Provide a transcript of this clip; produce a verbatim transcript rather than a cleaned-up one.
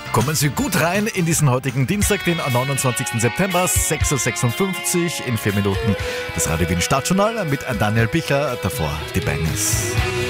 Kommen Sie gut rein in diesen heutigen Dienstag, den neunundzwanzigsten September, sechs Uhr sechsundfünfzig, in vier Minuten das Radio Wien Stadtjournal mit Daniel Bichler, davor die Bangers.